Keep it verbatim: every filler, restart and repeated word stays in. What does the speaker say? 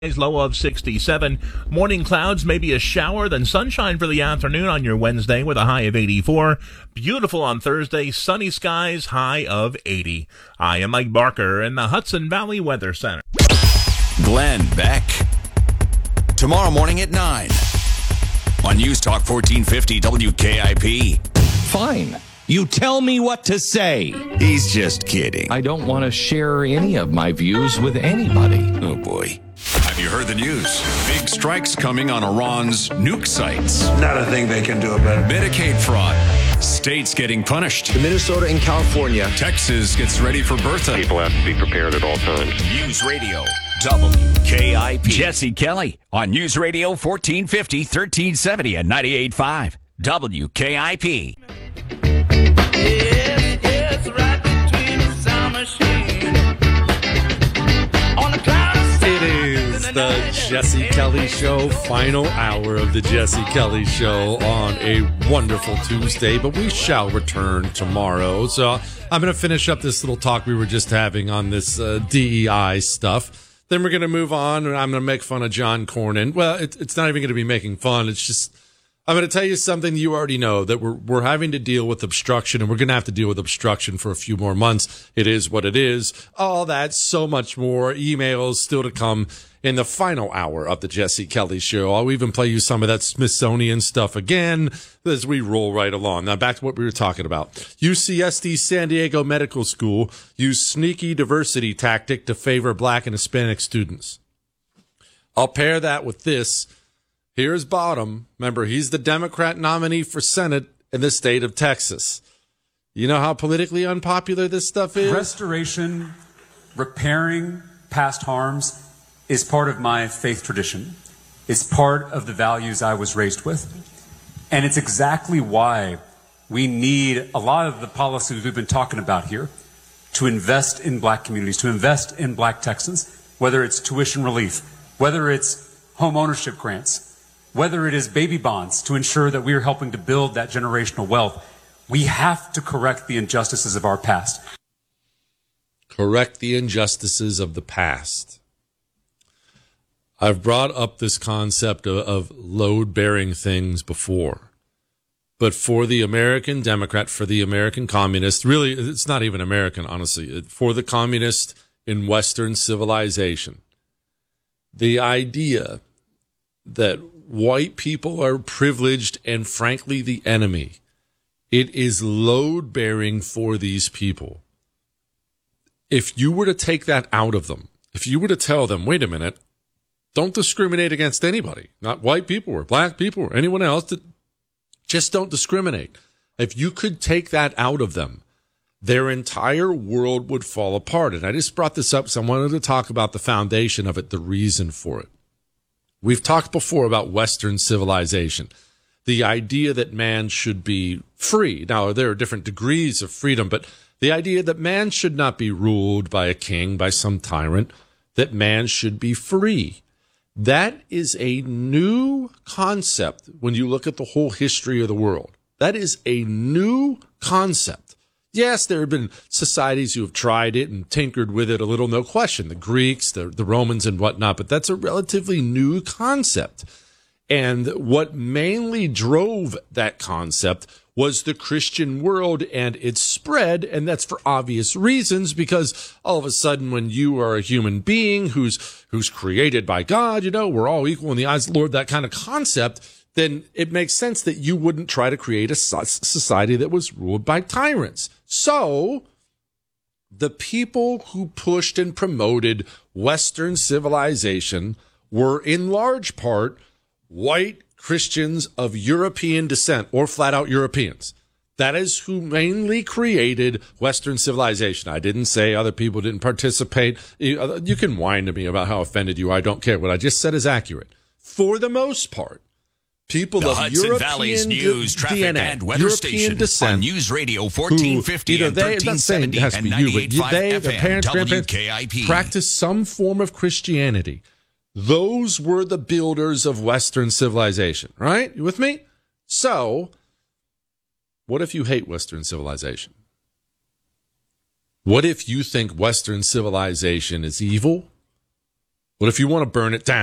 Low of sixty-seven. Morning clouds, maybe a shower, then sunshine for the afternoon on your Wednesday with a high of eighty-four. Beautiful on Thursday, sunny skies, high of eighty. I am Mike Barker in the Hudson Valley Weather Center. Glenn Beck. Tomorrow morning at nine on News Talk fourteen fifty W K I P. Fine. You tell me what to say. He's just kidding. I don't want to share any of my views with anybody. Oh, boy. Have you heard the news? Big strikes coming on Iran's nuke sites. Not a thing they can do about it. Medicaid fraud. States getting punished. Minnesota and California. Texas gets ready for Bertha. People have to be prepared at all times. News Radio W K I P. Jesse Kelly on News Radio fourteen fifty, thirteen seventy and ninety-eight point five W K I P. Yes, yes, right between the sound machine. On the cloud of It is the Jesse Kelly Show, final hour of the Jesse Kelly Show on a wonderful Tuesday, but we shall return tomorrow. So I'm going to finish up this little talk we were just having on this uh, D E I stuff. Then we're going to move on, and I'm going to make fun of John Cornyn. Well, it, it's not even going to be making fun. It's just, I'm going to tell you something you already know, that we're we're having to deal with obstruction, and we're going to have to deal with obstruction for a few more months. It is what it is. All that, so much more. Emails still to come in the final hour of the Jesse Kelly Show. I'll even play you some of that Smithsonian stuff again as we roll right along. Now, back to what we were talking about. U C S D San Diego Medical School used sneaky diversity tactic to favor black and Hispanic students. I'll pair that with this. Here's Bottom. Remember, he's the Democrat nominee for Senate in the state of Texas. You know how politically unpopular this stuff is? Restoration, repairing past harms is part of my faith tradition. It's part of the values I was raised with. And it's exactly why we need a lot of the policies we've been talking about here to invest in black communities, to invest in black Texans, whether it's tuition relief, whether it's home ownership grants, whether it is baby bonds to ensure that we are helping to build that generational wealth. We have to correct the injustices of our past. Correct the injustices of the past. I've brought up this concept of, of load-bearing things before. But for the American Democrat, for the American communist, really, it's not even American, honestly, for the communist in Western civilization, the idea that white people are privileged and, frankly, the enemy, it is load-bearing for these people. If you were to take that out of them, if you were to tell them, wait a minute, don't discriminate against anybody, not white people or black people or anyone else. Just don't discriminate. If you could take that out of them, their entire world would fall apart. And I just brought this up, so I wanted to talk about the foundation of it, the reason for it. We've talked before about Western civilization, the idea that man should be free. Now, there are different degrees of freedom, but the idea that man should not be ruled by a king, by some tyrant, that man should be free. That is a new concept when you look at the whole history of the world. That is a new concept. Yes, there have been societies who have tried it and tinkered with it a little, no question. The Greeks, the, the Romans and whatnot, but that's a relatively new concept. And what mainly drove that concept was the Christian world and its spread, and that's for obvious reasons, because all of a sudden when you are a human being who's who's created by God, you know, we're all equal in the eyes of the Lord, that kind of concept, then it makes sense that you wouldn't try to create a society that was ruled by tyrants. So the people who pushed and promoted Western civilization were in large part white Christians of European descent, or flat out Europeans. That is who mainly created Western civilization. I didn't say other people didn't participate. You, you can whine to me about how offended you are. I don't care. What I just said is accurate. For the most part, people the of Hudson European Valley's news, traffic, D N A, and weather European station descent, on News Radio fourteen fifty who, and they, thirteen seventy it has to and be you, ninety-eight point but they, five their F M parents, W grandparents, K I P. practiced some form of Christianity. Those were the builders of Western civilization, right? You with me? So, what if you hate Western civilization? What if you think Western civilization is evil? What if you want to burn it down?